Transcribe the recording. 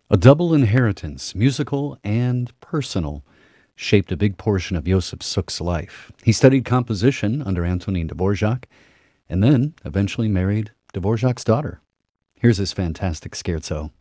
A double inheritance, musical and personal, shaped a big portion of Josef Suk's life. He studied composition under Antonin Dvorak and then eventually married Dvorak's daughter. Here's his fantastic scherzo.